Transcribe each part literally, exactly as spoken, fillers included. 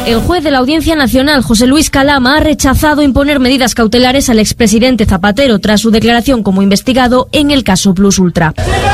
El juez de la Audiencia Nacional, José Luis Calama, ha rechazado imponer medidas cautelares al expresidente Zapatero tras su declaración como investigado en el caso Plus Ultra.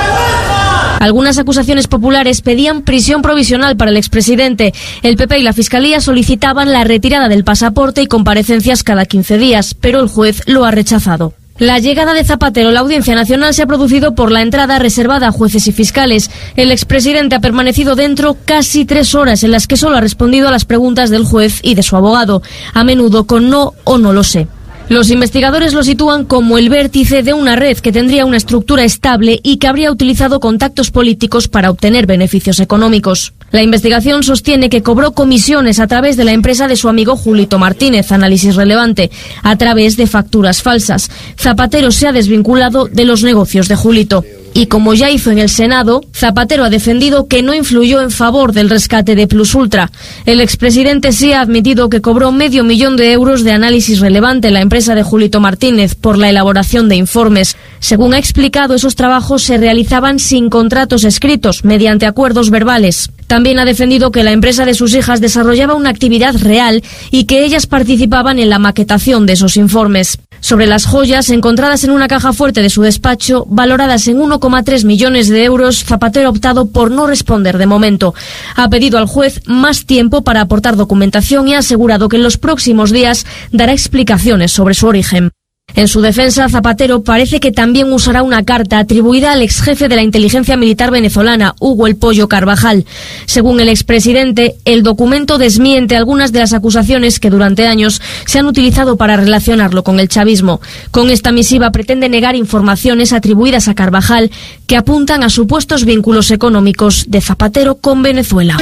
Algunas acusaciones populares pedían prisión provisional para el expresidente. El P P y la Fiscalía solicitaban la retirada del pasaporte y comparecencias cada quince días, pero el juez lo ha rechazado. La llegada de Zapatero a la Audiencia Nacional se ha producido por la entrada reservada a jueces y fiscales. El expresidente ha permanecido dentro casi tres horas, en las que solo ha respondido a las preguntas del juez y de su abogado, a menudo con no o no lo sé. Los investigadores lo sitúan como el vértice de una red que tendría una estructura estable y que habría utilizado contactos políticos para obtener beneficios económicos. La investigación sostiene que cobró comisiones a través de la empresa de su amigo Julito Martínez, Análisis Relevante, a través de facturas falsas. Zapatero se ha desvinculado de los negocios de Julito. Y como ya hizo en el Senado, Zapatero ha defendido que no influyó en favor del rescate de Plus Ultra. El expresidente sí ha admitido que cobró medio millón de euros de Análisis Relevante, la empresa de Julito Martínez, por la elaboración de informes. Según ha explicado, esos trabajos se realizaban sin contratos escritos, mediante acuerdos verbales. También ha defendido que la empresa de sus hijas desarrollaba una actividad real y que ellas participaban en la maquetación de esos informes. Sobre las joyas encontradas en una caja fuerte de su despacho, valoradas en uno coma tres millones de euros, Zapatero ha optado por no responder de momento. Ha pedido al juez más tiempo para aportar documentación y ha asegurado que en los próximos días dará explicaciones sobre su origen. En su defensa, Zapatero parece que también usará una carta atribuida al exjefe de la inteligencia militar venezolana, Hugo El Pollo Carvajal. Según el expresidente, el documento desmiente algunas de las acusaciones que durante años se han utilizado para relacionarlo con el chavismo. Con esta misiva pretende negar informaciones atribuidas a Carvajal que apuntan a supuestos vínculos económicos de Zapatero con Venezuela.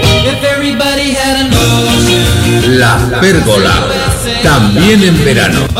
La Pérgola, también en verano.